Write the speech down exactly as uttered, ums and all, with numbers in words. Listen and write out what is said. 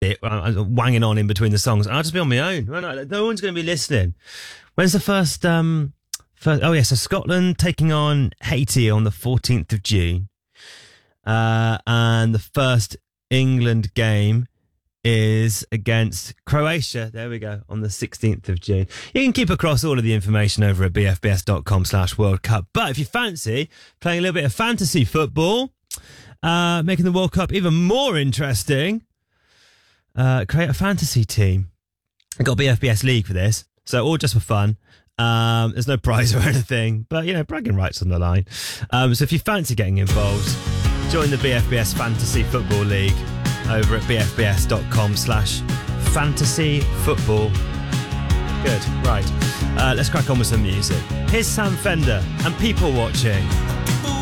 it, uh, wanging on in between the songs. I'll just be on my own. No one's going to be listening. When's the first, um, first? Oh, yeah, so Scotland taking on Haiti on the fourteenth of June. Uh, and the first England game is against Croatia. There we go, on the sixteenth of June. You can keep across all of the information over at bfbs.com slash World Cup. But if you fancy playing a little bit of fantasy football, uh, making the World Cup even more interesting, uh, create a fantasy team. I've got B F B S League for this, so all just for fun. Um, there's no prize or anything, but, you know, bragging rights on the line. Um, so if you fancy getting involved, join the B F B S Fantasy Football League over at bfbs.com slash fantasy football. Good, right. Uh, let's crack on with some music. Here's Sam Fender and People Watching.